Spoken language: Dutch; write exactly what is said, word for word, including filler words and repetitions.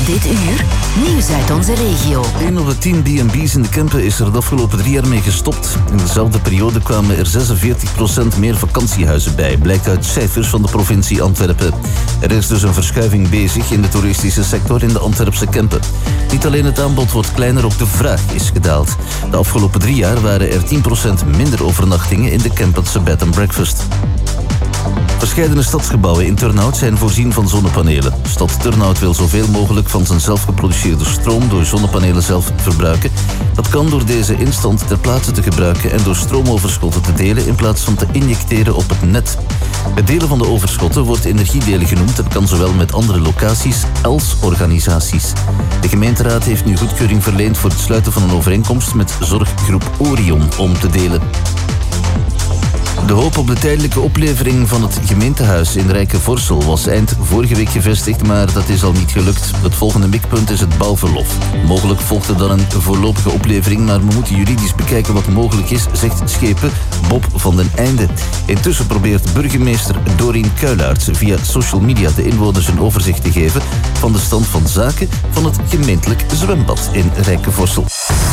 Dit uur, nieuws uit onze regio. een op de tien B en B's in de Kempen is er de afgelopen drie jaar mee gestopt. In dezelfde periode kwamen er zesenveertig procent meer vakantiehuizen bij, blijkt uit cijfers van de provincie Antwerpen. Er is dus een verschuiving bezig in de toeristische sector in de Antwerpse Kempen. Niet alleen het aanbod wordt kleiner, ook de vraag is gedaald. De afgelopen drie jaar waren er tien procent minder overnachtingen in de Kempense bed and breakfast. Verscheidene stadsgebouwen in Turnhout zijn voorzien van zonnepanelen. Stad Turnhout wil zoveel mogelijk van zijn zelfgeproduceerde stroom door zonnepanelen zelf verbruiken. Dat kan door deze instant ter plaatse te gebruiken en door stroomoverschotten te delen in plaats van te injecteren op het net. Het delen van de overschotten wordt energiedelen genoemd en kan zowel met andere locaties als organisaties. De gemeenteraad heeft nu goedkeuring verleend voor het sluiten van een overeenkomst met zorggroep Orion om te delen. De hoop op de tijdelijke oplevering van het gemeentehuis in Rijkenvorsel was eind vorige week gevestigd, maar dat is al niet gelukt. Het volgende mikpunt is het bouwverlof. Mogelijk volgt er dan een voorlopige oplevering, maar we moeten juridisch bekijken wat mogelijk is, zegt schepen Bob van den Einde. Intussen probeert burgemeester Dorien Kuilaerts via social media de inwoners een overzicht te geven van de stand van zaken van het gemeentelijk zwembad in Rijkenvorsel.